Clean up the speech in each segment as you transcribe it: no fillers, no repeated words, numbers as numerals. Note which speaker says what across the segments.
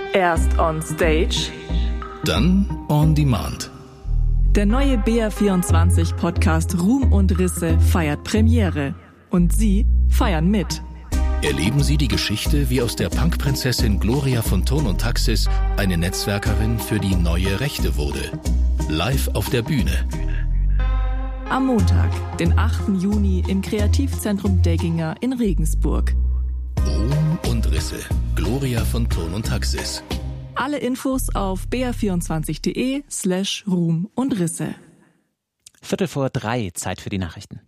Speaker 1: Erst on Stage,
Speaker 2: dann on Demand.
Speaker 1: Der neue BR24-Podcast Ruhm und Risse feiert Premiere. Und Sie feiern mit.
Speaker 2: Erleben Sie die Geschichte, wie aus der Punkprinzessin Gloria von Thurn und Taxis eine Netzwerkerin für die neue Rechte wurde. Live auf der Bühne.
Speaker 1: Am Montag, den 8. Juni im Kreativzentrum Degginger in Regensburg.
Speaker 2: Ruhm und Risse. Gloria von Thurn und Taxis.
Speaker 1: Alle Infos auf br24.de/Ruhm und Risse.
Speaker 3: 2:45, Zeit für die Nachrichten.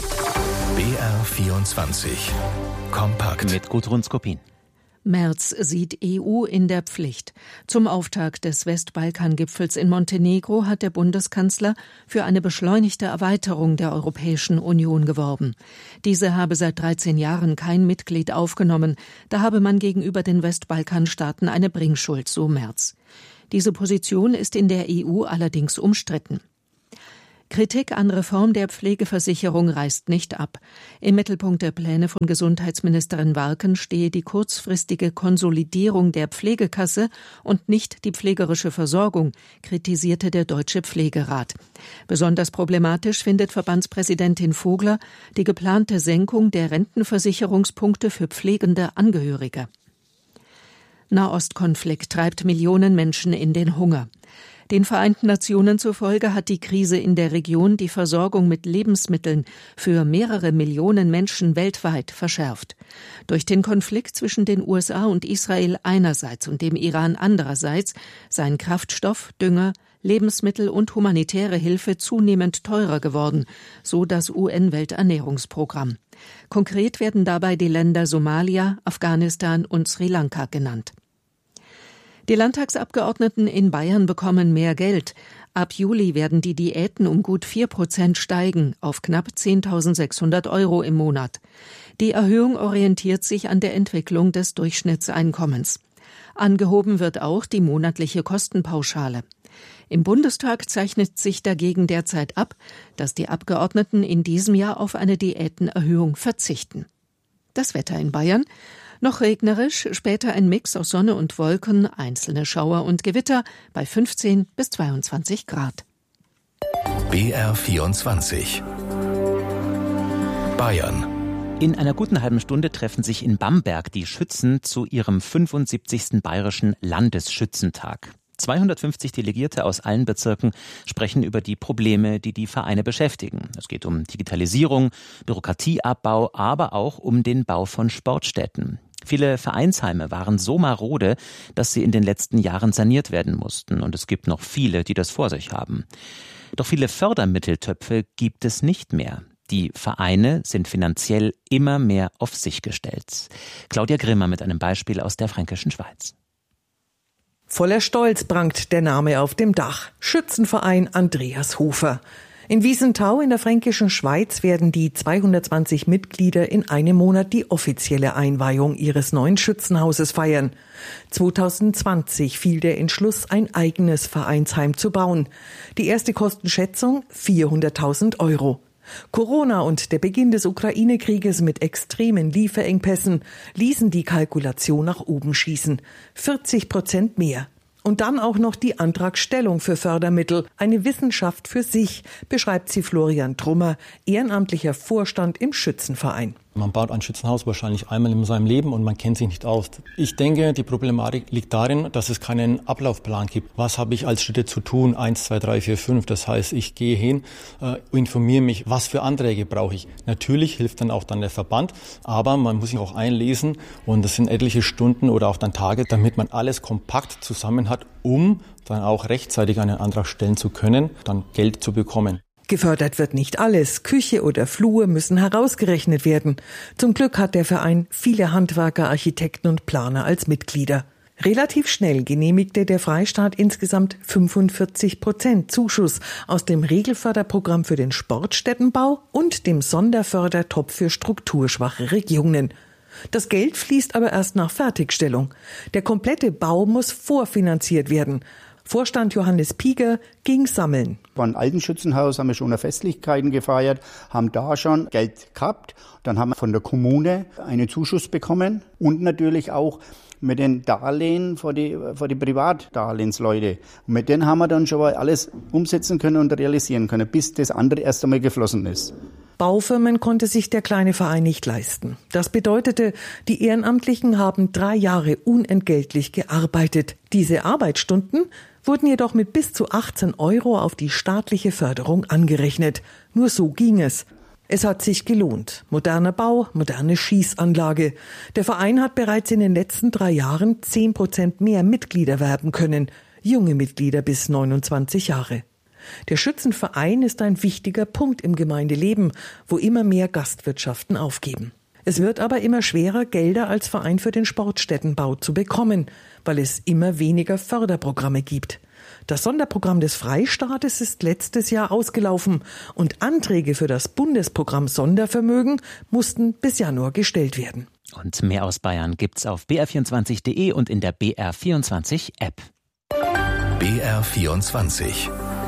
Speaker 2: BR24 Kompakt
Speaker 3: Mit Gudrun Skopin.
Speaker 4: Merz sieht EU in der Pflicht. Zum Auftakt des Westbalkan-Gipfels in Montenegro hat der Bundeskanzler für eine beschleunigte Erweiterung der Europäischen Union geworben. Diese habe seit 13 Jahren kein Mitglied aufgenommen. Da habe man gegenüber den Westbalkanstaaten eine Bringschuld, so Merz. Diese Position ist in der EU allerdings umstritten. Kritik an Reform der Pflegeversicherung reißt nicht ab. Im Mittelpunkt der Pläne von Gesundheitsministerin Warken stehe die kurzfristige Konsolidierung der Pflegekasse und nicht die pflegerische Versorgung, kritisierte der Deutsche Pflegerat. Besonders problematisch findet Verbandspräsidentin Vogler die geplante Senkung der Rentenversicherungspunkte für pflegende Angehörige. Nahostkonflikt treibt Millionen Menschen in den Hunger. Den Vereinten Nationen zufolge hat die Krise in der Region die Versorgung mit Lebensmitteln für mehrere Millionen Menschen weltweit verschärft. Durch den Konflikt zwischen den USA und Israel einerseits und dem Iran andererseits seien Kraftstoff, Dünger, Lebensmittel und humanitäre Hilfe zunehmend teurer geworden, so das UN-Welternährungsprogramm. Konkret werden dabei die Länder Somalia, Afghanistan und Sri Lanka genannt. Die Landtagsabgeordneten in Bayern bekommen mehr Geld. Ab Juli werden die Diäten um gut 4% steigen, auf knapp 10.600 € im Monat. Die Erhöhung orientiert sich an der Entwicklung des Durchschnittseinkommens. Angehoben wird auch die monatliche Kostenpauschale. Im Bundestag zeichnet sich dagegen derzeit ab, dass die Abgeordneten in diesem Jahr auf eine Diätenerhöhung verzichten. Das Wetter in Bayern: noch regnerisch, später ein Mix aus Sonne und Wolken, einzelne Schauer und Gewitter bei 15 bis 22 Grad.
Speaker 2: BR24 Bayern.
Speaker 3: In einer guten halben Stunde treffen sich in Bamberg die Schützen zu ihrem 75. Bayerischen Landesschützentag. 250 Delegierte aus allen Bezirken sprechen über die Probleme, die die Vereine beschäftigen. Es geht um Digitalisierung, Bürokratieabbau, aber auch um den Bau von Sportstätten. Viele Vereinsheime waren so marode, dass sie in den letzten Jahren saniert werden mussten. Und es gibt noch viele, die das vor sich haben. Doch viele Fördermitteltöpfe gibt es nicht mehr. Die Vereine sind finanziell immer mehr auf sich gestellt. Claudia Grimmer mit einem Beispiel aus der Fränkischen Schweiz.
Speaker 5: Voller Stolz prangt der Name auf dem Dach: Schützenverein Andreas Hofer. In Wiesenthau in der Fränkischen Schweiz werden die 220 Mitglieder in einem Monat die offizielle Einweihung ihres neuen Schützenhauses feiern. 2020 fiel der Entschluss, ein eigenes Vereinsheim zu bauen. Die erste Kostenschätzung 400.000 €. Corona und der Beginn des Ukraine-Krieges mit extremen Lieferengpässen ließen die Kalkulation nach oben schießen. 40% mehr. Und dann auch noch die Antragstellung für Fördermittel. Eine Wissenschaft für sich, beschreibt sie Florian Trummer, ehrenamtlicher Vorstand im Schützenverein.
Speaker 6: Man baut ein Schützenhaus wahrscheinlich einmal in seinem Leben und man kennt sich nicht aus. Ich denke, die Problematik liegt darin, dass es keinen Ablaufplan gibt. Was habe ich als Schritte zu tun? 1, 2, 3, 4, 5. Das heißt, ich gehe hin, informiere mich, was für Anträge brauche ich. Natürlich hilft dann auch der Verband, aber man muss sich auch einlesen und das sind etliche Stunden oder auch dann Tage, damit man alles kompakt zusammen hat, um dann auch rechtzeitig einen Antrag stellen zu können, dann Geld zu bekommen.
Speaker 5: Gefördert wird nicht alles. Küche oder Flur müssen herausgerechnet werden. Zum Glück hat der Verein viele Handwerker, Architekten und Planer als Mitglieder. Relativ schnell genehmigte der Freistaat insgesamt 45% Zuschuss aus dem Regelförderprogramm für den Sportstättenbau und dem Sonderfördertopf für strukturschwache Regionen. Das Geld fließt aber erst nach Fertigstellung. Der komplette Bau muss vorfinanziert werden. Vorstand Johannes Pieger ging sammeln.
Speaker 7: Beim alten Schützenhaus haben wir schon Festlichkeiten gefeiert, haben da schon Geld gehabt. Dann haben wir von der Kommune einen Zuschuss bekommen und natürlich auch mit den Darlehen für die Privatdarlehensleute. Und mit denen haben wir dann schon alles umsetzen können und realisieren können, bis das andere erst einmal geflossen ist.
Speaker 5: Baufirmen konnte sich der kleine Verein nicht leisten. Das bedeutete, die Ehrenamtlichen haben 3 Jahre unentgeltlich gearbeitet. Diese Arbeitsstunden wurden jedoch mit bis zu 18 € auf die staatliche Förderung angerechnet. Nur so ging es. Es hat sich gelohnt. Moderner Bau, moderne Schießanlage. Der Verein hat bereits in den letzten 3 Jahren 10% mehr Mitglieder werben können. Junge Mitglieder bis 29 Jahre. Der Schützenverein ist ein wichtiger Punkt im Gemeindeleben, wo immer mehr Gastwirtschaften aufgeben. Es wird aber immer schwerer, Gelder als Verein für den Sportstättenbau zu bekommen, weil es immer weniger Förderprogramme gibt. Das Sonderprogramm des Freistaates ist letztes Jahr ausgelaufen und Anträge für das Bundesprogramm Sondervermögen mussten bis Januar gestellt werden.
Speaker 3: Und mehr aus Bayern gibt's auf br24.de und in der BR24-App.
Speaker 2: BR24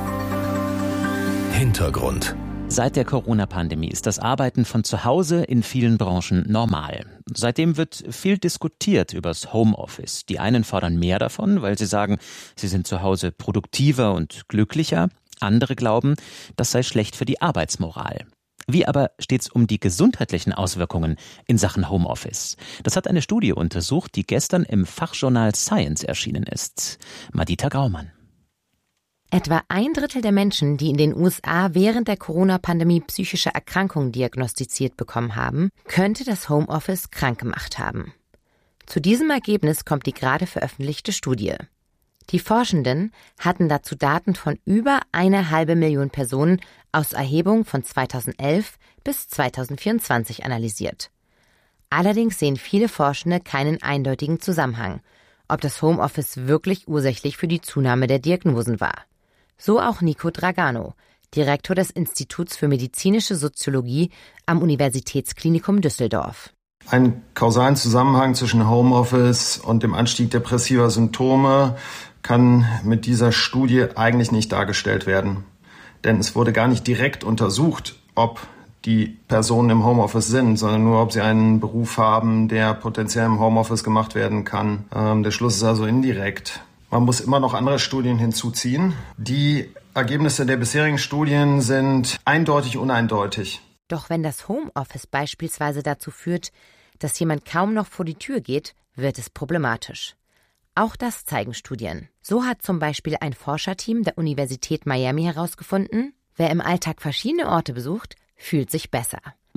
Speaker 2: Hintergrund.
Speaker 3: Seit der Corona-Pandemie ist das Arbeiten von zu Hause in vielen Branchen normal. Seitdem wird viel diskutiert übers Homeoffice. Die einen fordern mehr davon, weil sie sagen, sie sind zu Hause produktiver und glücklicher. Andere glauben, das sei schlecht für die Arbeitsmoral. Wie aber steht's um die gesundheitlichen Auswirkungen in Sachen Homeoffice? Das hat eine Studie untersucht, die gestern im Fachjournal Science erschienen ist. Madita Graumann.
Speaker 8: Etwa 1/3 der Menschen, die in den USA während der Corona-Pandemie psychische Erkrankungen diagnostiziert bekommen haben, könnte das Homeoffice krank gemacht haben. Zu diesem Ergebnis kommt die gerade veröffentlichte Studie. Die Forschenden hatten dazu Daten von über 1,5 Million Personen aus Erhebungen von 2011 bis 2024 analysiert. Allerdings sehen viele Forschende keinen eindeutigen Zusammenhang, ob das Homeoffice wirklich ursächlich für die Zunahme der Diagnosen war. So auch Nico Dragano, Direktor des Instituts für medizinische Soziologie am Universitätsklinikum Düsseldorf.
Speaker 9: Einen kausalen Zusammenhang zwischen Homeoffice und dem Anstieg depressiver Symptome kann mit dieser Studie eigentlich nicht dargestellt werden. Denn es wurde gar nicht direkt untersucht, ob die Personen im Homeoffice sind, sondern nur, ob sie einen Beruf haben, der potenziell im Homeoffice gemacht werden kann. Der Schluss ist also indirekt. Man muss immer noch andere Studien hinzuziehen. Die Ergebnisse der bisherigen Studien sind eindeutig uneindeutig.
Speaker 8: Doch wenn das Homeoffice beispielsweise dazu führt, dass jemand kaum noch vor die Tür geht, wird es problematisch. Auch das zeigen Studien. So hat zum Beispiel ein Forscherteam der Universität Miami herausgefunden, wer im Alltag verschiedene Orte besucht, fühlt sich besser.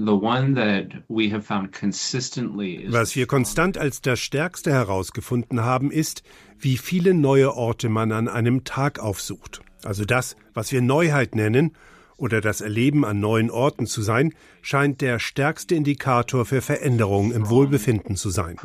Speaker 10: Was wir konstant als das Stärkste herausgefunden haben, ist, wie viele neue Orte man an einem Tag aufsucht. Also das, was wir Neuheit nennen, oder das Erleben an neuen Orten zu sein, scheint der stärkste Indikator für Veränderungen im Wohlbefinden zu sein.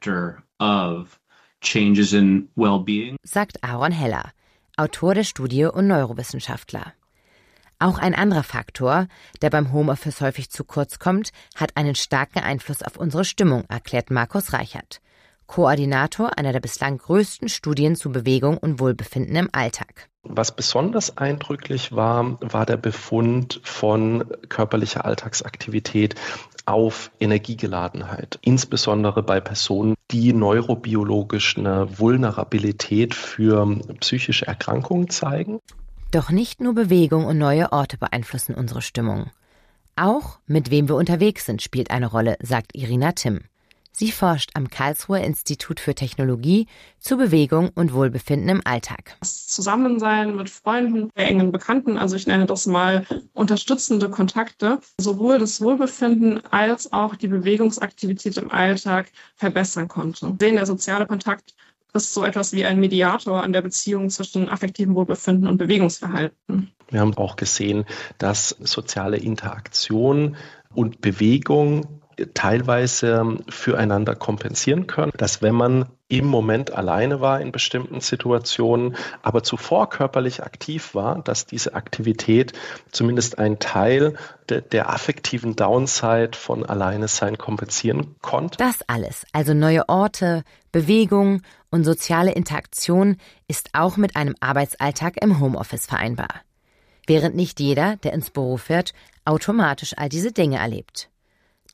Speaker 8: Sagt Aaron Heller, Autor der Studie und Neurowissenschaftler. Auch ein anderer Faktor, der beim Homeoffice häufig zu kurz kommt, hat einen starken Einfluss auf unsere Stimmung, erklärt Markus Reichert, Koordinator einer der bislang größten Studien zu Bewegung und Wohlbefinden im Alltag.
Speaker 11: Was besonders eindrücklich war, war der Befund von körperlicher Alltagsaktivität auf Energiegeladenheit, insbesondere bei Personen, die neurobiologisch eine Vulnerabilität für psychische Erkrankungen zeigen.
Speaker 8: Doch nicht nur Bewegung und neue Orte beeinflussen unsere Stimmung. Auch mit wem wir unterwegs sind, spielt eine Rolle, sagt Irina Timm. Sie forscht am Karlsruher Institut für Technologie zu Bewegung und Wohlbefinden im Alltag.
Speaker 12: Das Zusammensein mit Freunden, engen Bekannten, also ich nenne das mal unterstützende Kontakte, sowohl das Wohlbefinden als auch die Bewegungsaktivität im Alltag verbessern konnte. Wir sehen, der soziale Kontakt ist so etwas wie ein Mediator an der Beziehung zwischen affektivem Wohlbefinden und Bewegungsverhalten.
Speaker 11: Wir haben auch gesehen, dass soziale Interaktion und Bewegung teilweise füreinander kompensieren können, dass wenn man im Moment alleine war in bestimmten Situationen, aber zuvor körperlich aktiv war, dass diese Aktivität zumindest einen Teil der affektiven Downside von Alleine-Sein kompensieren konnte.
Speaker 8: Das alles, also neue Orte, Bewegung und soziale Interaktion, ist auch mit einem Arbeitsalltag im Homeoffice vereinbar. Während nicht jeder, der ins Büro fährt, automatisch all diese Dinge erlebt.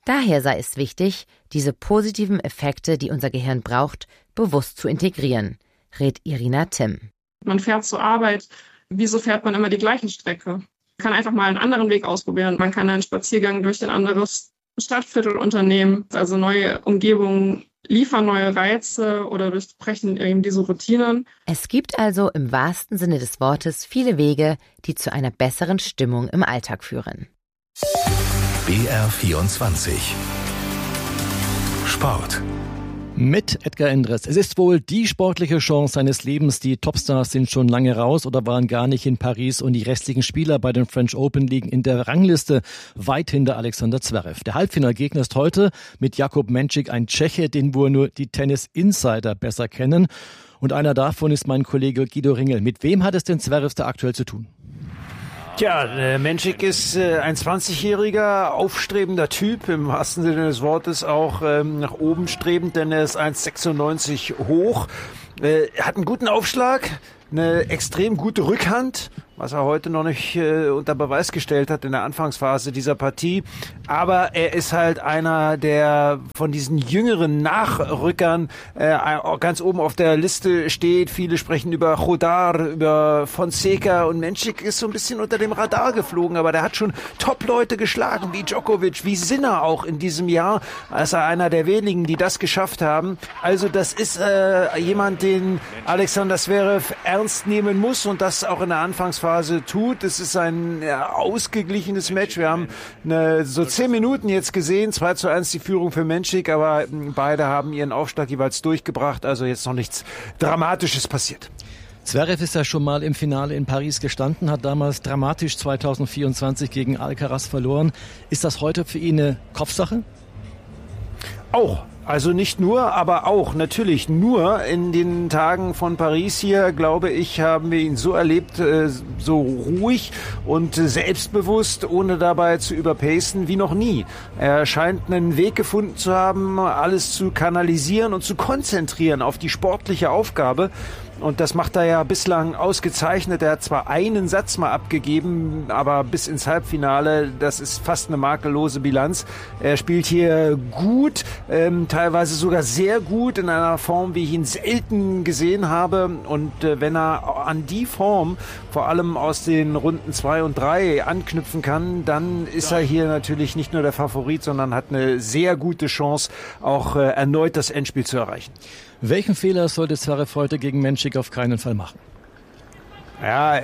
Speaker 8: Daher sei es wichtig, diese positiven Effekte, die unser Gehirn braucht, bewusst zu integrieren, rät Irina Timm.
Speaker 12: Man fährt zur Arbeit. Wieso fährt man immer die gleiche Strecke? Man kann einfach mal einen anderen Weg ausprobieren. Man kann einen Spaziergang durch ein anderes Stadtviertel unternehmen. Also neue Umgebungen liefern neue Reize oder durchbrechen eben diese Routinen.
Speaker 8: Es gibt also im wahrsten Sinne des Wortes viele Wege, die zu einer besseren Stimmung im Alltag führen.
Speaker 2: BR24 Sport.
Speaker 13: Mit Edgar Endres. Es ist wohl die sportliche Chance seines Lebens. Die Topstars sind schon lange raus oder waren gar nicht in Paris und die restlichen Spieler bei den French Open liegen in der Rangliste weit hinter Alexander Zverev. Der Halbfinalgegner ist heute mit Jakub Menčík ein Tscheche, den wohl nur die Tennis-Insider besser kennen. Und einer davon ist mein Kollege Guido Ringel. Mit wem hat es denn Zverev da aktuell zu tun?
Speaker 14: Tja, Menčík ist ein 20-jähriger, aufstrebender Typ, im wahrsten Sinne des Wortes auch nach oben strebend, denn er ist 1,96 hoch, hat einen guten Aufschlag, eine extrem gute Rückhand, was er heute noch nicht unter Beweis gestellt hat in der Anfangsphase dieser Partie. Aber er ist halt einer, der von diesen jüngeren Nachrückern ganz oben auf der Liste steht. Viele sprechen über Chodar, über Fonseca und Menčík ist so ein bisschen unter dem Radar geflogen. Aber der hat schon Top-Leute geschlagen, wie Djokovic, wie Sinner auch in diesem Jahr. Er ist einer der wenigen, die das geschafft haben. Also das ist jemand, den Alexander Zverev ernst nehmen muss und das auch in der Anfangsphase tut. Es ist ein ausgeglichenes Match. Wir haben so 10 Minuten jetzt gesehen, 2:1 die Führung für Menčík, aber beide haben ihren Aufschlag jeweils durchgebracht, also jetzt noch nichts Dramatisches passiert.
Speaker 13: Zverev ist ja schon mal im Finale in Paris gestanden, hat damals dramatisch 2024 gegen Alcaraz verloren. Ist das heute für ihn eine Kopfsache?
Speaker 14: Auch. Also nicht nur, aber auch natürlich nur in den Tagen von Paris hier, glaube ich, haben wir ihn so erlebt, so ruhig und selbstbewusst, ohne dabei zu überpacen wie noch nie. Er scheint einen Weg gefunden zu haben, alles zu kanalisieren und zu konzentrieren auf die sportliche Aufgabe. Und das macht er ja bislang ausgezeichnet. Er hat zwar einen Satz mal abgegeben, aber bis ins Halbfinale, das ist fast eine makellose Bilanz. Er spielt hier gut, teilweise sogar sehr gut, in einer Form, wie ich ihn selten gesehen habe. Und wenn er an die Form, vor allem aus den Runden 2 und 3, anknüpfen kann, dann ist er hier natürlich nicht nur der Favorit, sondern hat eine sehr gute Chance, auch erneut das Endspiel zu erreichen.
Speaker 13: Welchen Fehler sollte Zverev heute gegen Menčík auf keinen Fall machen?
Speaker 14: Ja,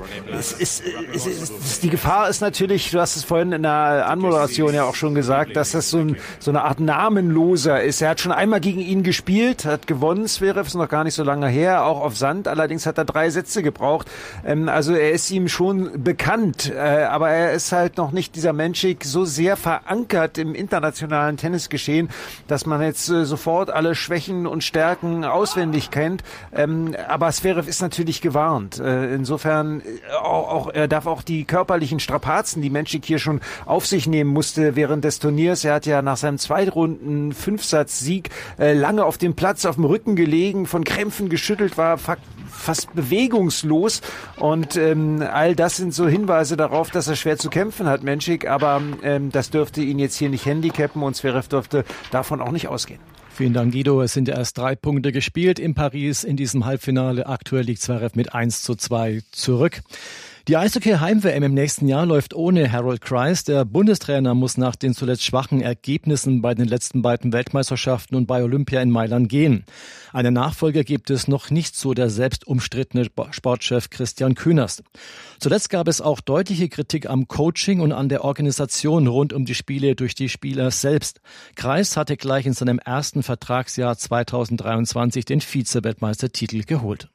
Speaker 14: die Gefahr ist natürlich, du hast es vorhin in der Anmoderation ja auch schon gesagt, dass das so eine Art Namenloser ist. Er hat schon einmal gegen ihn gespielt, hat gewonnen, Zverev, ist noch gar nicht so lange her, auch auf Sand, allerdings hat er 3 Sätze gebraucht. Also er ist ihm schon bekannt, aber er ist halt noch nicht dieser Menčík so sehr verankert im internationalen Tennisgeschehen, dass man jetzt sofort alle Schwächen und Stärken auswendig kennt. Aber Zverev ist natürlich gewarnt. Insofern er darf auch die körperlichen Strapazen, die Menčík hier schon auf sich nehmen musste während des Turniers. Er hat ja nach seinem Zweitrunden-Fünfsatz-Sieg lange auf dem Platz, auf dem Rücken gelegen, von Krämpfen geschüttelt, war fast bewegungslos. Und all das sind so Hinweise darauf, dass er schwer zu kämpfen hat, Menčík. Aber das dürfte ihn jetzt hier nicht handicappen und Zverev dürfte davon auch nicht ausgehen.
Speaker 13: Vielen Dank, Guido. Es sind erst 3 Punkte gespielt in Paris in diesem Halbfinale. Aktuell liegt Zverev mit 1:2 zurück. Die Eishockey-Heim-WM im nächsten Jahr läuft ohne Harold Kreis. Der Bundestrainer muss nach den zuletzt schwachen Ergebnissen bei den letzten beiden Weltmeisterschaften und bei Olympia in Mailand gehen. Einen Nachfolger gibt es noch nicht, so der selbst umstrittene Sportchef Christian Künast. Zuletzt gab es auch deutliche Kritik am Coaching und an der Organisation rund um die Spiele durch die Spieler selbst. Kreis hatte gleich in seinem ersten Vertragsjahr 2023 den Vize-Weltmeistertitel geholt.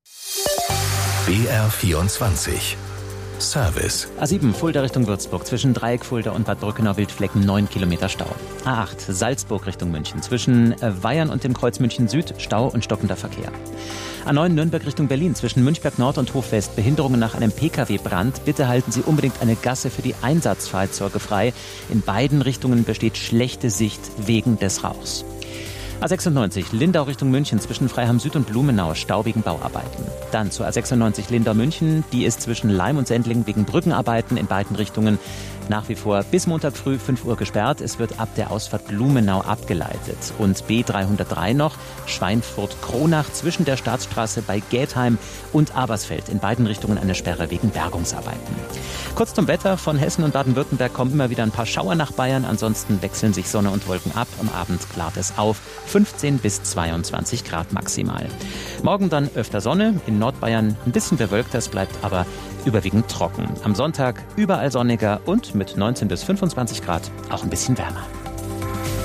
Speaker 2: BR24 Service.
Speaker 3: A7 Fulda Richtung Würzburg. Zwischen Dreieck Fulda und Bad Brückenau-Wildflecken 9 Kilometer Stau. A8 Salzburg Richtung München. Zwischen Weyern und dem Kreuz München Süd Stau und stockender Verkehr. A9 Nürnberg Richtung Berlin. Zwischen Münchberg Nord und Hofwest Behinderungen nach einem Pkw-Brand. Bitte halten Sie unbedingt eine Gasse für die Einsatzfahrzeuge frei. In beiden Richtungen besteht schlechte Sicht wegen des Rauchs. A96 Lindau Richtung München zwischen Freiham Süd und Blumenau Stau wegen Bauarbeiten. Dann zur A96 Lindau München, die ist zwischen Laim und Sendling wegen Brückenarbeiten in beiden Richtungen Nach wie vor bis Montag früh 5 Uhr gesperrt. Es wird ab der Ausfahrt Blumenau abgeleitet. Und B303 noch, Schweinfurt-Kronach zwischen der Staatsstraße bei Geethheim und Abersfeld. In beiden Richtungen eine Sperre wegen Bergungsarbeiten. Kurz zum Wetter. Von Hessen und Baden-Württemberg kommen immer wieder ein paar Schauer nach Bayern. Ansonsten wechseln sich Sonne und Wolken ab. Am Abend klart es auf. 15 bis 22 Grad maximal. Morgen dann öfter Sonne. In Nordbayern ein bisschen bewölkt. Es bleibt aber überwiegend trocken. Am Sonntag überall sonniger und mit 19 bis 25 Grad auch ein bisschen wärmer.